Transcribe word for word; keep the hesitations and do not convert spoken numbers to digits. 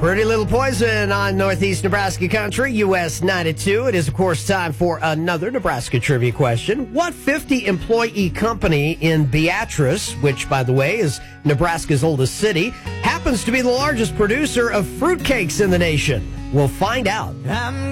Pretty Little Poison on Northeast Nebraska Country, U S ninety-two. It is, of course, time for another Nebraska trivia question. What fifty-employee company in Beatrice, which, by the way, is Nebraska's oldest city, happens to be the largest producer of fruitcakes in the nation? We'll find out. I'm